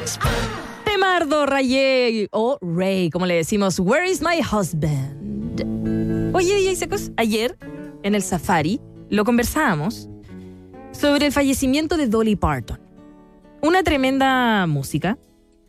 Temardo Rayé, o Ray, como le decimos. Where is my husband? Oye, DJ Secos, ayer en el Safari lo conversábamos sobre el fallecimiento de Dolly Parton. Una tremenda música,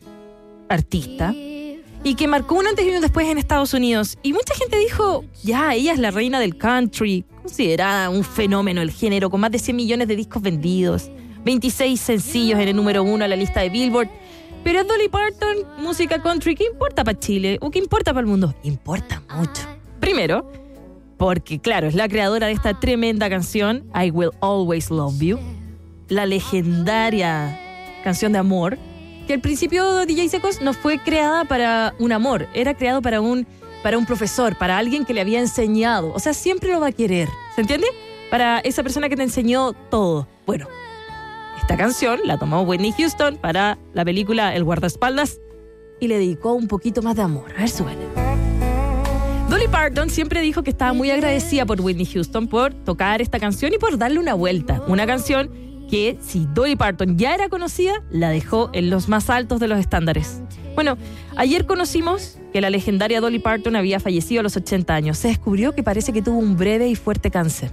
artista, y que marcó un antes y un después en Estados Unidos. Y mucha gente dijo, ya, ella es la reina del country, considerada un fenómeno del género, con más de 100 millones de discos vendidos, 26 sencillos en el número 1 a la lista de Billboard. Pero Dolly Parton, música country, ¿qué importa para Chile? ¿O qué importa para el mundo? Importa mucho. Primero, porque claro, es la creadora de esta tremenda canción, I Will Always Love You, la legendaria canción de amor, que al principio DJ Secos no fue creada para un amor, era creado para un profesor, para alguien que le había enseñado. O sea, siempre lo va a querer, ¿se entiende? Para esa persona que te enseñó todo. Bueno, esta canción la tomó Whitney Houston para la película El guardaespaldas y le dedicó un poquito más de amor. A ver, suena. Dolly Parton siempre dijo que estaba muy agradecida por Whitney Houston por tocar esta canción y por darle una vuelta. Una canción que, si Dolly Parton ya era conocida, la dejó en los más altos de los estándares. Bueno, ayer conocimos que la legendaria Dolly Parton había fallecido a los 80 años. Se descubrió que parece que tuvo un breve y fuerte cáncer.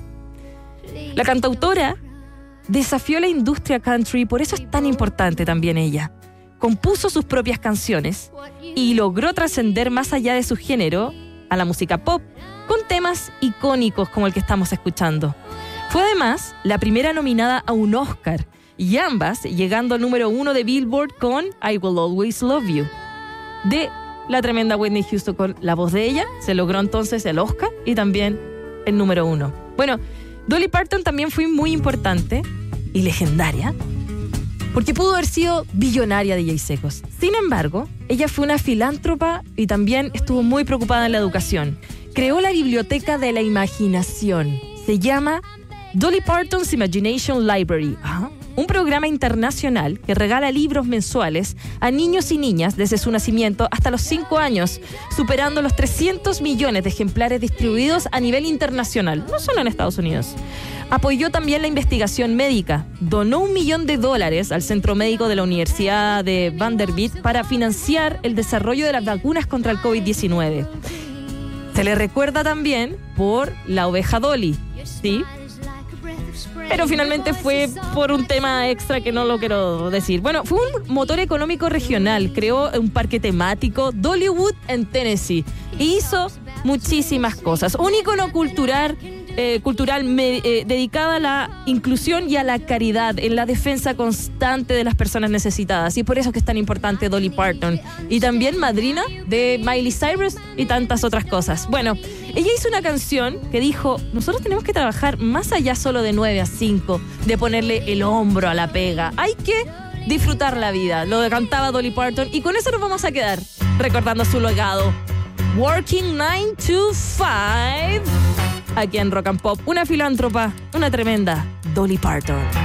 La cantautora desafió la industria country y por eso es tan importante también ella. Compuso sus propias canciones y logró trascender más allá de su género a la música pop, con temas icónicos como el que estamos escuchando. Fue además la primera nominada a un Oscar, y ambas llegando al número 1 de Billboard con I Will Always Love You. De la tremenda Whitney Houston, con la voz de ella, se logró entonces el Oscar y también el número 1. Bueno, Dolly Parton también fue muy importante y legendaria, porque pudo haber sido billonaria, DJ Secos. Sin embargo, ella fue una filántropa y también estuvo muy preocupada en la educación. Creó la Biblioteca de la Imaginación. Se llama Dolly Parton's Imagination Library. Un programa internacional que regala libros mensuales a niños y niñas desde su nacimiento hasta los 5 años, superando los 300 millones de ejemplares distribuidos a nivel internacional, no solo en Estados Unidos. Apoyó también la investigación médica. Donó $1 millón al Centro Médico de la Universidad de Vanderbilt para financiar el desarrollo de las vacunas contra el COVID-19. Se le recuerda también por la oveja Dolly, ¿sí? Pero finalmente fue por un tema extra que no lo quiero decir. Bueno, fue un motor económico regional. Creó un parque temático, Dollywood, en Tennessee. Y hizo muchísimas cosas. Un ícono cultural dedicada a la inclusión y a la caridad, en la defensa constante de las personas necesitadas. Y por eso es que es tan importante Dolly Parton. Y también madrina de Miley Cyrus y tantas otras cosas. Bueno, ella hizo una canción que dijo, nosotros tenemos que trabajar más allá solo de 9 a 5, de ponerle el hombro a la pega. Hay que disfrutar la vida. Lo cantaba Dolly Parton y con eso nos vamos a quedar recordando su legado. Working 9 to 5. Aquí en Rock and Pop, una filántropa, una tremenda Dolly Parton.